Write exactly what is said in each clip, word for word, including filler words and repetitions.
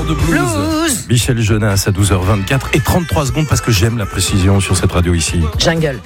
de blues. Blues. Michel Jonas à douze heures vingt-quatre et trente-trois secondes parce que j'aime la précision sur cette radio ici. Jungle.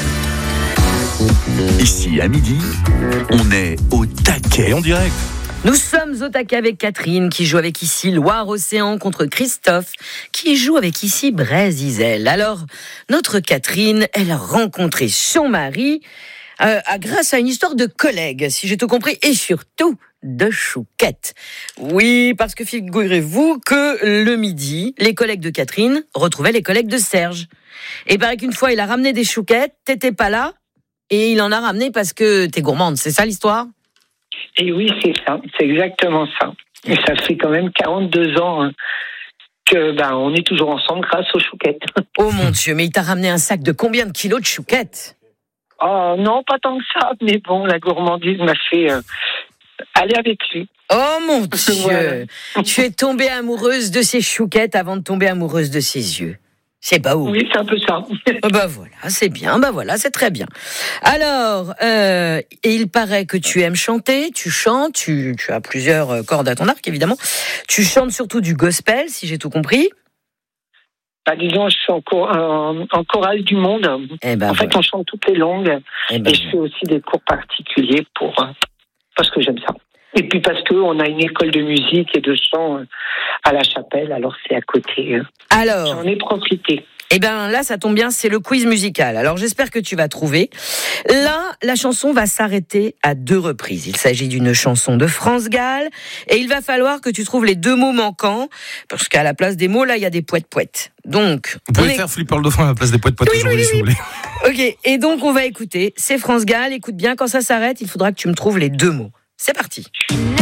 Ici, à midi, on est au taquet. Et en direct. Nous sommes au taquet avec Catherine qui joue avec ici Loire-Océan contre Christophe qui joue avec ici Brésil. Alors, notre Catherine, elle a rencontré son mari euh, grâce à une histoire de collègues, si j'ai tout compris, et surtout de chouquettes. Oui, parce que figurez-vous que le midi, les collègues de Catherine retrouvaient les collègues de Serge. Et paraît qu'une fois, il a ramené des chouquettes, t'étais pas là, et il en a ramené parce que t'es gourmande, c'est ça l'histoire ? Et oui, c'est ça, c'est exactement ça. Et ça fait quand même quarante-deux ans hein, que ben on est toujours ensemble grâce aux chouquettes. Oh mon Dieu, mais il t'a ramené un sac de combien de kilos de chouquettes ? Oh non, pas tant que ça, mais bon, la gourmandise m'a fait euh, aller avec lui. Oh mon Dieu, Voilà. Tu es tombée amoureuse de ces chouquettes avant de tomber amoureuse de ses yeux. C'est pas où. Oui, c'est un peu ça. Oh bah voilà, c'est bien, bah voilà, c'est très bien. Alors, euh, et il paraît que tu aimes chanter, tu chantes, tu, tu as plusieurs cordes à ton arc évidemment. Tu chantes surtout du gospel, si j'ai tout compris. Bah, disons, je suis en, chor- en, en chorale du monde. Eh ben en fait, voilà. on chante toutes les langues. Eh ben et je fais aussi des cours particuliers pour euh, parce que j'aime ça. Et puis parce que on a une école de musique et de chant euh, à la chapelle, alors c'est à côté. Euh. Alors, J'en ai profité. eh ben là, ça tombe bien, c'est le quiz musical. Alors j'espère que tu vas trouver. Là, la chanson va s'arrêter à deux reprises. Il s'agit d'une chanson de France Gall et il va falloir que tu trouves les deux mots manquants parce qu'à la place des mots, là, il y a des poètes-poètes. Donc, Vous pouvez on est- faire Flipper le dauphin à la place des poètes poètes Oui, aujourd'hui oui, si vous voulez. Ok, et donc on va écouter. C'est France Gall. Écoute bien, quand ça s'arrête, il faudra que tu me trouves les deux mots. C'est parti.